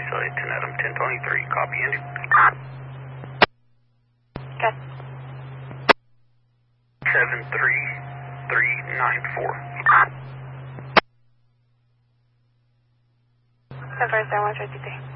Cellular 10 Adam 1023, copy Indy. Okay. 73394. San Francisco 153.